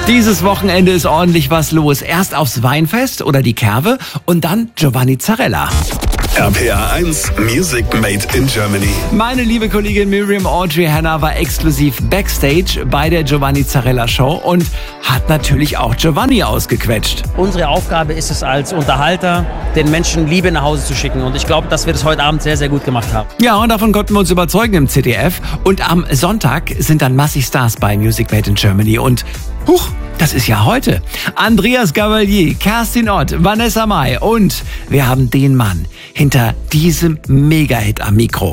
Dieses Wochenende ist ordentlich was los. Erst aufs Weinfest oder die Kerwe und dann Giovanni Zarella. RPA 1 Music Made in Germany. Meine liebe Kollegin Miriam Audrey Hanna war exklusiv Backstage bei der Giovanni Zarella Show und hat natürlich auch Giovanni ausgequetscht. Unsere Aufgabe ist es als Unterhalter, den Menschen Liebe nach Hause zu schicken. Und ich glaube, dass wir das heute Abend sehr, sehr gut gemacht haben. Ja, und davon konnten wir uns überzeugen im ZDF. Und am Sonntag sind dann massig Stars bei Music Made in Germany. Und huch, das ist ja heute. Andreas Gabalier, Kerstin Ott, Vanessa Mai und wir haben den Mann hinter diesem Mega-Hit am Mikro.